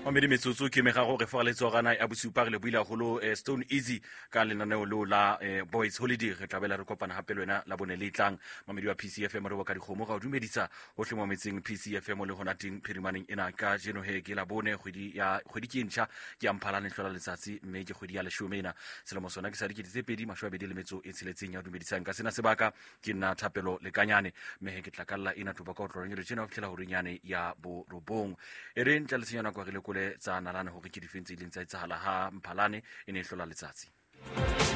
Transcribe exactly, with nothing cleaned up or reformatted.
Mamedi metsotso ke megago re foga letsogana ya bosupa re le buile golo Stone Easy ka lenaneo lo la Boys Holiday re tlabela re kopana hape lwena la bone le tlang. Mamedi wa P C F M re boka dikgomo ga o dumedisa hohle mo metseng P C F M le hona ting phirimaneng ena ka jeno he ke la bone kgwedi ya kgwedi ke ntšha ke ya Mphalane hlola letsatsi mme ke kgwedi ya leshome ena selemo sona ke sa di ke tse pedi mashwabedi le metso e tsheletseng ya dumedisang ka sena sebaka ke nna Thapelo le Kanyane mme he ke tlakalla ena tuba ka otloreng re tsena ho fihlela hore nyane ya bo robong e re ntla le senyana kwa re le kole tsa nalane hore ke difentse ileng tsa etsahala ha Mphalane e ne hlola letsatsi.